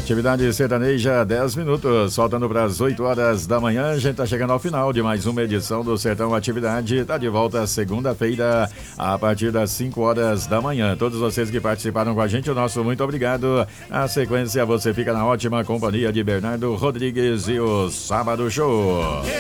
Atividade sertaneja, 10 minutos, faltando para as 8 horas da manhã. A gente tá chegando ao final de mais uma edição do Sertão Atividade. Tá de volta segunda-feira, a partir das 5 horas da manhã. Todos vocês que participaram com a gente, o nosso muito obrigado. Na sequência, você fica na ótima companhia de Bernardo Rodrigues e o Sábado Show.